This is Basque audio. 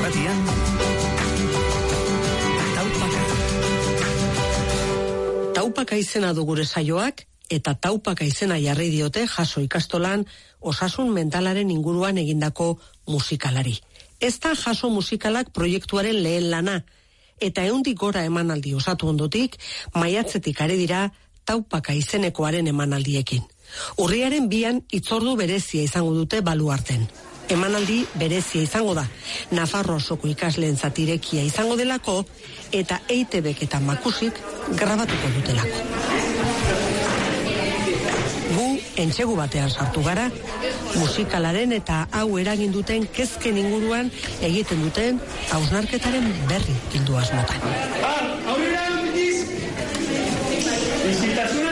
Irratian Taupaka izena du gure saioak, eta taupaka izena jarri diote Jaso ikastolan osasun mentalaren inguruan egindako musikalari. Ez da Jaso musikalak proiektuaren lehen lana, eta 100 gora emanaldi osatu ondotik, maiatzetik ari dira taupaka izenekoaren emanaldiekin. Urriaren 2 hitzordu berezia izango dute Baluarten. Emanaldi berezia izango da, Nafarro osoko ikasleentzat irekia izango delako, eta EITBek eta Makusik grabatuko dutelako. Gu entsegu batean sartu gara, musikalaren eta hau eragin duten kezken inguruan egiten duten hausnarketaren berri bildu asmotan. Aurrera,